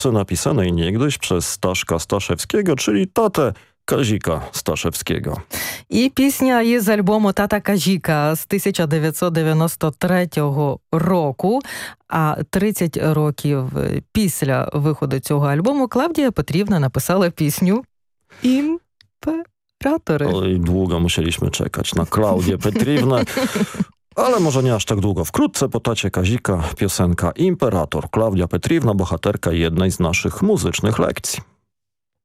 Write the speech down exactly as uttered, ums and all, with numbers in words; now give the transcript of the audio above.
napisanej niegdyś przez Staszka Staszewskiego, czyli tatę Kazika Staszewskiego. І пісня із альбому «Тата Казіка» з тисяча дев'ятсот дев'яносто третього року, а тридцять років після виходу цього альбому Клавдія Петрівна написала пісню «Імператори». Oj, długo musieliśmy czekać na Klaudię Petriwnę, ale może nie aż tak długo. Wkrótce po tacie Kazika piosenka Imperator. Klaudia Petriwna, bohaterka jednej z naszych muzycznych lekcji.